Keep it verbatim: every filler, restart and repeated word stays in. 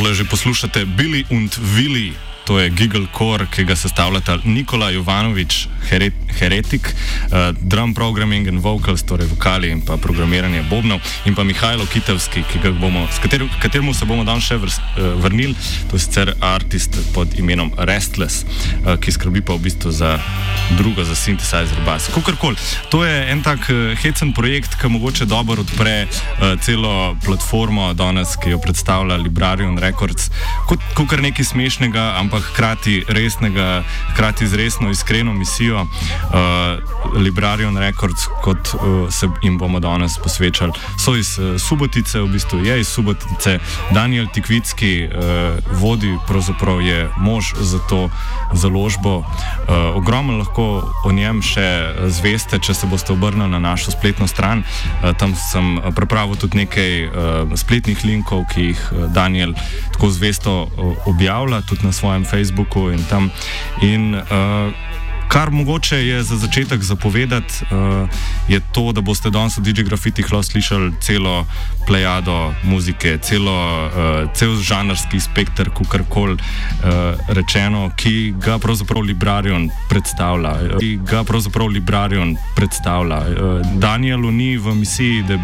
Tole že poslušate Billy und Willy, to je Gigglecore, ki ga sestavljata Nikola Jovanović, heret, heretik, uh, drum programming and vocals, torej vokali in pa programiranje bobnov, in pa Mihajlo Kitevski, ki ga bomo, s kater, kateremu se bomo danes še vr, uh, vrnili. To je sicer artist pod imenom Restless, uh, ki skrbi pa v bistvu za drugo, za synthesizer bass. Kakorkoli, to je en tak uh, hecen projekt, ki mogoče dobro odpre uh, celo platformo danes, ki jo predstavlja Librarion Records, kot kar nekaj smešnega, ampak hkrati resnega, hkrati z resno, iskreno misijo. Uh, Librarion Records, kot uh, se jim bomo danes posvečali, so iz uh, Subotice, v bistvu je iz Subotice. Daniel Tikvicki uh, vodi, pravzaprav je mož za to založbo. Uh, ogromno lahko o njem še zveste, če se boste obrnili na našo spletno stran. Uh, tam sem pripravil tudi nekaj uh, spletnih linkov, ki jih uh, Daniel tako zvesto uh, objavlja, tudi na svojem Facebooku in tam. In uh, kar mogoče je za začetek zapovedati, uh, je to, da boste danes v D J Grafitih lahko slišali celo plejado muzike, celo, uh, cel žanrski spekter, kakorkoli uh, rečeno, ki ga pravzaprav Librarion predstavlja. Ki ga pravzaprav Librarion predstavlja. Uh, Danielu ni v misiji, da